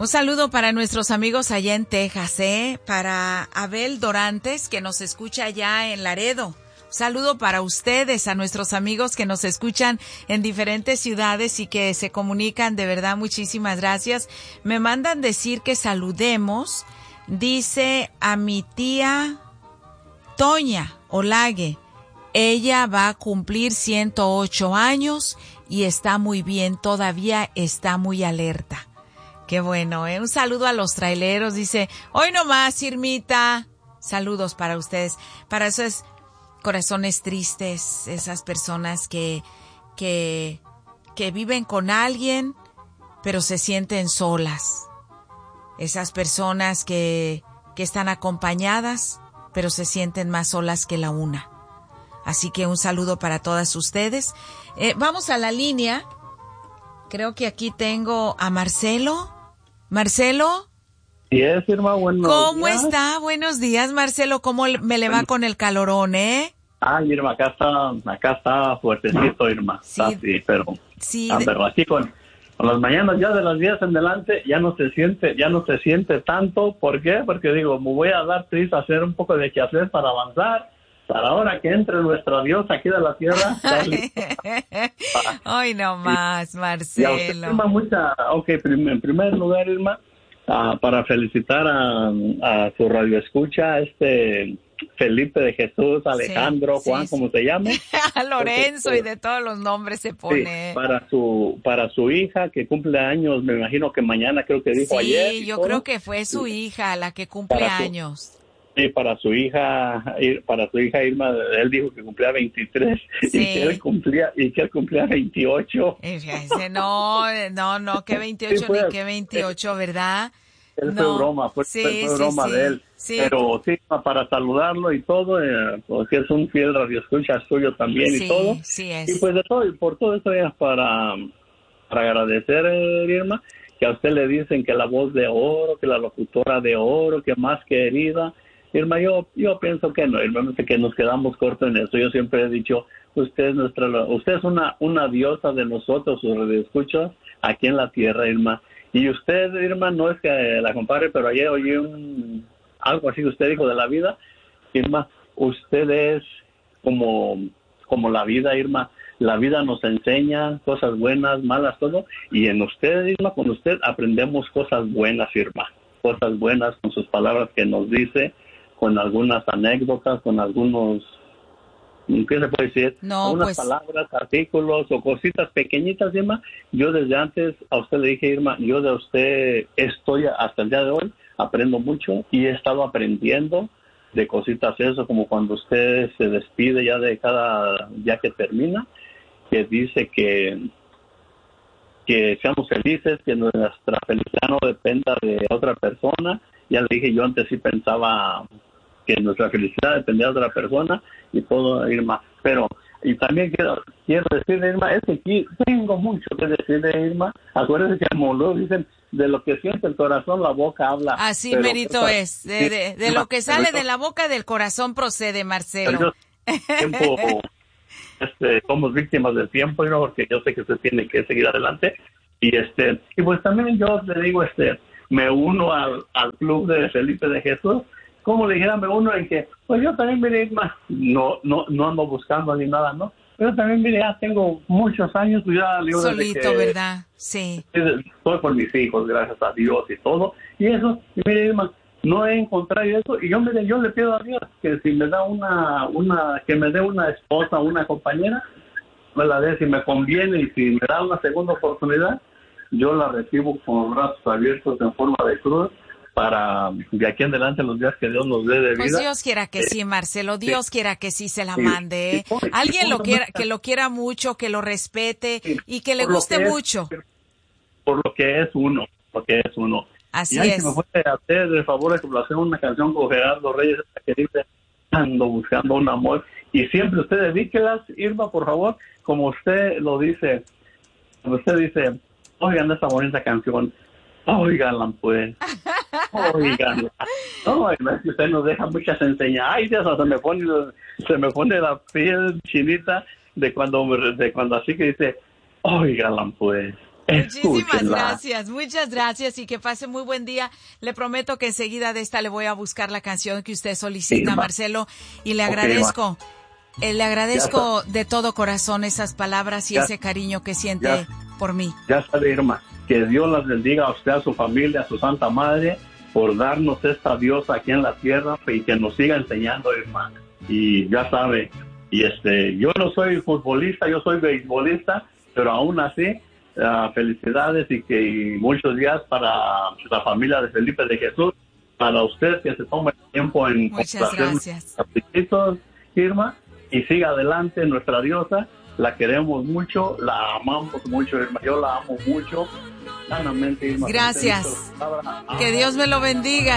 Un saludo para nuestros amigos allá en Texas, para Abel Dorantes, que nos escucha allá en Laredo. Un saludo para ustedes, a nuestros amigos que nos escuchan en diferentes ciudades y que se comunican. De verdad, muchísimas gracias. Me mandan decir que saludemos, dice a mi tía Toña Olague. Ella va a cumplir 108 años y está muy bien, todavía está muy alerta. Qué bueno, Un saludo a los traileros, dice, hoy nomás, Irmita. Saludos para ustedes. Para eso es corazones tristes, esas personas que viven con alguien, pero se sienten solas. Esas personas que están acompañadas, pero se sienten más solas que la una. Así que un saludo para todas ustedes. Vamos a la línea. Creo que aquí tengo a Marcelo. ¿Marcelo? Sí, Irma, buenos ¿Cómo días. está? Buenos días, Marcelo. ¿Cómo me le va con el calorón, Irma, acá está fuertecito, Irma. Sí. Está así, pero Sí. pero aquí con las mañanas ya de las 10 en delante ya no se siente tanto. ¿Por qué? Porque digo, me voy a dar prisa a hacer un poco de quehacer para avanzar. Para ahora que entre nuestra diosa aquí de la tierra. Hoy no más, Marcelo. Y a usted, Irma, en primer lugar, Irma, para felicitar a su radioescucha, Felipe de Jesús, Alejandro, sí, Juan, como se llame. A Lorenzo y de todos los nombres se pone. Sí, para su hija que cumple años, me imagino que mañana, creo que dijo ayer. Sí, yo creo que fue su hija la que cumple años. Sí, para su hija Irma, él dijo que cumplía 23 y que él cumplía 28. No, que 28 ni que 28, ¿verdad? Fue broma, fue broma de él. Sí. Pero sí, para saludarlo y todo, porque es un fiel radioescucha suyo también y todo. Sí es. Y pues de todo, y por todo eso ya para agradecer, Irma, que a usted le dicen que la voz de oro, que la locutora de oro, que más querida. Irma, yo pienso que no, Irma, que nos quedamos cortos en eso. Yo siempre he dicho, usted es una diosa de nosotros, sus radioescuchas, aquí en la tierra, Irma. Y usted, Irma, no es que la compare, pero ayer oí algo así que usted dijo de la vida. Irma, usted es como la vida, Irma. La vida nos enseña cosas buenas, malas, todo. Y en usted, Irma, con usted aprendemos cosas buenas, Irma. Cosas buenas con sus palabras que nos dice, con algunas anécdotas, con algunos, ¿qué se puede decir? Algunas palabras, artículos o cositas pequeñitas, Irma. Yo desde antes a usted le dije, Irma, yo de usted estoy hasta el día de hoy, aprendo mucho y he estado aprendiendo de cositas eso, como cuando usted se despide ya de cada día que termina, que dice que seamos felices, que nuestra felicidad no dependa de otra persona. Ya le dije, yo antes sí pensaba que nuestra felicidad dependía de otra persona y todo, Irma. Pero, y también quiero decirle, Irma, es que aquí tengo mucho que decirle, Irma. Acuérdense que como luego dicen, de lo que siente el corazón, la boca habla. Así merito es. De lo que sale de la boca, del corazón procede, Marcelo. Somos víctimas del tiempo, ¿no? Porque yo sé que usted tiene que seguir adelante. Y pues también yo le digo, me uno al club de Felipe de Jesús. Como le dijera, me uno en que, pues yo también, mire, Irma, no ando buscando ni nada, ¿no? Pero también, mire, ya tengo muchos años, pues ya le digo solito, ¿verdad? Sí. Estoy por mis hijos, gracias a Dios y todo. Y eso, y mire, Irma, no he encontrado eso. Y yo le pido a Dios que si me da que me dé una esposa, una compañera, me la dé si me conviene, y si me da una segunda oportunidad, yo la recibo con los brazos abiertos en forma de cruz, para de aquí en adelante los días que Dios nos dé de vida. Pues Dios quiera que sí, Marcelo, Dios quiera que sí se la mande, Alguien que lo quiera mucho, que lo respete y que le guste mucho. Por lo que es uno, Así y es. Si me puede hacer el favor de complacer una canción con Gerardo Reyes, que dice, ando buscando un amor, y siempre usted dedíquelas, Irma, por favor, como usted lo dice, oigan esa bonita canción, óiganla pues, óiganla. No, es que usted nos deja muchas enseñanzas. Ay, Dios, se me pone la piel chinita de cuando así que dice, óiganla pues. Muchísimas gracias, muchas gracias y que pase muy buen día. Le prometo que enseguida de esta le voy a buscar la canción que usted solicita, Marcelo, y le agradezco. Le agradezco de todo corazón esas palabras y ese cariño que siente por mí. Ya sabe, Irma, que Dios las bendiga a usted, a su familia, a su Santa Madre, por darnos esta diosa aquí en la tierra y que nos siga enseñando, Irma. Y ya sabe, yo no soy futbolista, yo soy beisbolista, pero aún así, felicidades y muchos días para la familia de Felipe de Jesús, para usted que se tome el tiempo en muchas gracias, Irma, y siga adelante, nuestra diosa, la queremos mucho, la amamos mucho, Irma, yo la amo mucho, sanamente, Irma. Gracias, que Dios me lo bendiga.